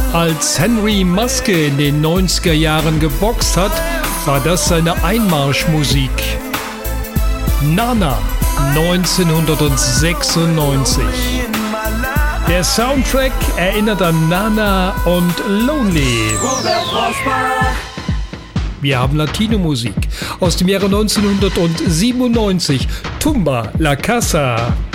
Als Henry Maske in den 90er Jahren geboxt hat, war das seine Einmarschmusik. Nana 1996. Der Soundtrack erinnert an Nana und Lonely. Wir haben Latino-Musik aus dem Jahre 1997. Tumba La Casa.